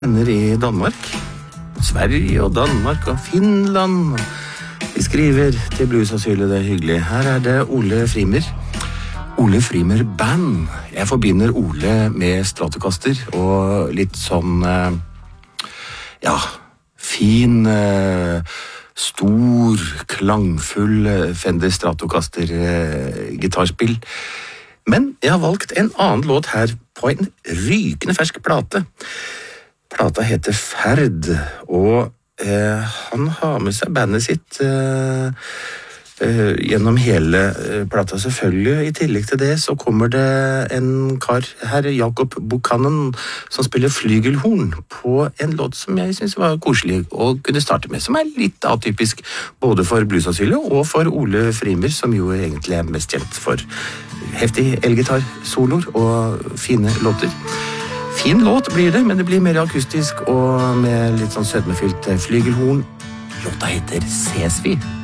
Venner i Danmark. Sverige og Danmark og Finland. De skriver til bluesasylet, det er hyggelig. Her er det Ole Frimer. Ole Frimer Band. Jeg forbinder Ole med Stratocaster og litt sånn, fin, stor, klangfull Fender Stratocaster gitarspill. Men jeg har valgt en annen låt her på en rykende fersk plate. Plata heter Ferd, og han har med seg bandet sitt gjennom hele plata selvfølgelig. I tillegg til det så kommer det en kar her, Jakob Buchanan, som spiller flygelhorn på en låt som jeg synes var koselig å kunne starte med, som er litt atypisk både for bluesasylet og for Ole Frimer, som jo egentlig er mest kjent for heftig elgitar-soloer og fine låter. Fin låt blir det, men det blir mer akustisk og med litt sånn sødmefylt flygelhorn. Låta heter Ses vi.